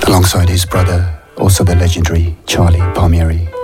alongside his brother, also the legendary Charlie Palmieri.